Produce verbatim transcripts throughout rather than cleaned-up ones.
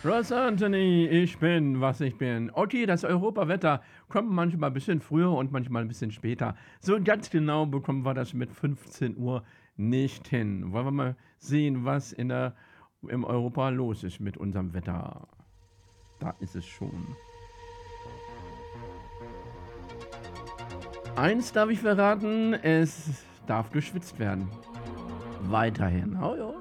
Ross Anthony, ich bin, was ich bin. Okay, das Europawetter kommt manchmal ein bisschen früher und manchmal ein bisschen später. So ganz genau bekommen wir das mit fünfzehn Uhr nicht hin. Wollen wir mal sehen, was in der, im Europa los ist mit unserem Wetter. Da ist es schon. Eins darf ich verraten, es darf geschwitzt werden. Weiterhin. Oh ja.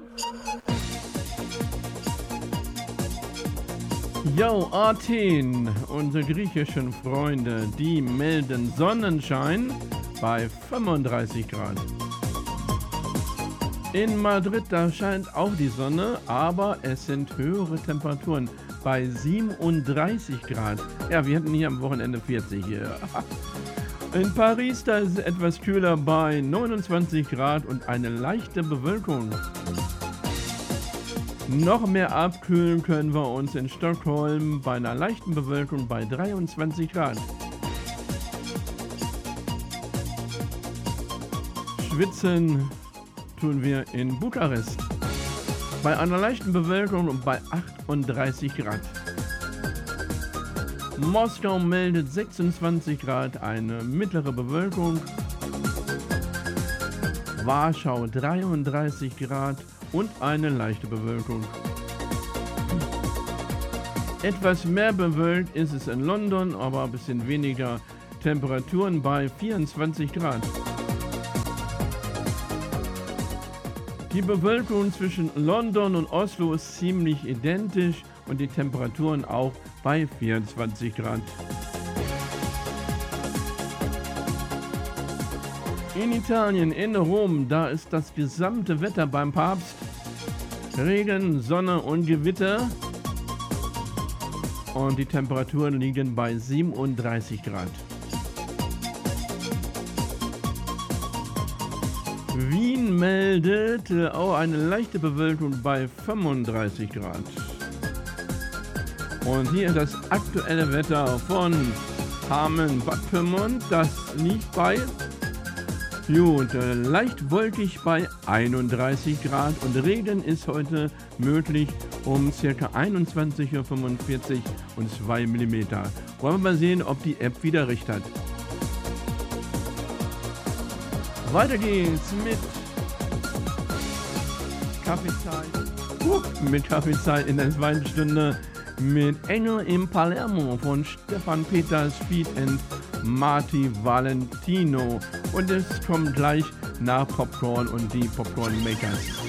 Jo, Athen, unsere griechischen Freunde, die melden Sonnenschein bei fünfunddreißig Grad. In Madrid, da scheint auch die Sonne, aber es sind höhere Temperaturen bei siebenunddreißig Grad. Ja, wir hatten hier am Wochenende vierzig hier. In Paris, da ist es etwas kühler bei neunundzwanzig Grad und eine leichte Bewölkung. Noch mehr abkühlen können wir uns in Stockholm bei einer leichten Bewölkung bei dreiundzwanzig Grad. Schwitzen tun wir in Bukarest bei einer leichten Bewölkung und bei achtunddreißig Grad. Moskau meldet sechsundzwanzig Grad, eine mittlere Bewölkung. Warschau dreiunddreißig Grad und eine leichte Bewölkung. Etwas mehr bewölkt ist es in London, aber ein bisschen weniger Temperaturen bei vierundzwanzig Grad. Die Bewölkung zwischen London und Oslo ist ziemlich identisch und die Temperaturen auch bei vierundzwanzig Grad. In Italien, in Rom, da ist das gesamte Wetter beim Papst. Regen, Sonne und Gewitter. Und die Temperaturen liegen bei siebenunddreißig Grad. Wien meldet auch eine leichte Bewölkung bei fünfunddreißig Grad. Und hier das aktuelle Wetter von Hameln-Bad Pyrmont. Das liegt bei Gut, äh, leicht wolkig bei einunddreißig Grad und Regen ist heute möglich um ca. einundzwanzig Uhr fünfundvierzig und zwei Millimeter. Wollen wir mal sehen, ob die App wieder recht hat. Weiter geht's mit Kaffeezeit. Uh, mit Kaffeezeit in der zweiten Stunde mit Engel im Palermo von Stefan Peters Feed and Marty Valentino. Und es kommt gleich nach Popcorn und die Popcorn Makers.